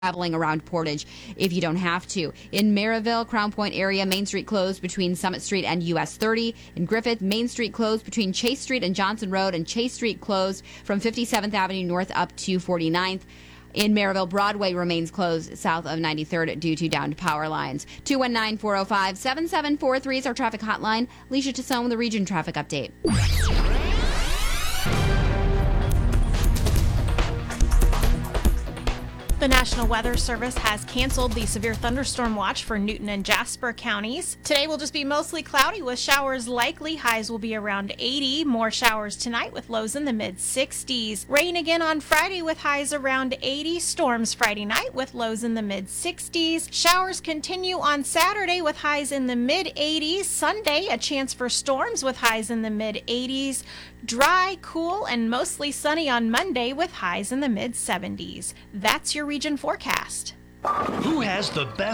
traveling around Portage if you don't have to. In Maryville, Crown Point area, Main Street closed between Summit Street and US 30. In Griffith, Main Street closed between Chase Street and Johnson Road, and Chase Street closed from 57th Avenue North up to 49th. In Maryville, Broadway remains closed south of 93rd due to downed power lines. 219-405-7743 is our traffic hotline. Alicia Tassone with the Region Traffic Update. The National Weather Service has canceled the severe thunderstorm watch for Newton and Jasper counties. Today will just be mostly cloudy with showers likely. Highs will be around 80. More showers tonight with lows in the mid-60s. Rain again on Friday with highs around 80. Storms Friday night with lows in the mid-60s. Showers continue on Saturday with highs in the mid-80s. Sunday, a chance for storms with highs in the mid-80s. Dry, cool, and mostly sunny on Monday with highs in the mid-70s. That's your region forecast. Who has the best